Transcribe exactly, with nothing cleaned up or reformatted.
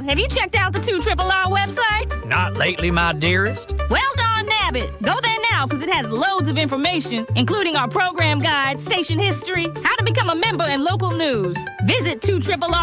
have you checked out the two R R website? Not lately, my dearest. Well, Don Nabbit, go there now because it has loads of information, including our program guide, station history, how to become a member, and local news. Visit two R R